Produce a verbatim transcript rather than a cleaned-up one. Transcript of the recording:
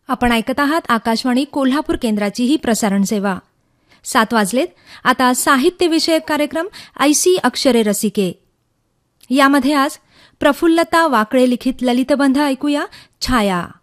आपण ऐकत आहात आकाशवाणी कोल्हापूर केंद्राची ही प्रसारण सेवा. सात वाजलेत. आता साहित्यविषयक कार्यक्रम ऐसी अक्षरे रसिके. यामध्ये आज प्रफुल्लता वाकळे लिखित ललितबंध ऐकूया, छाया.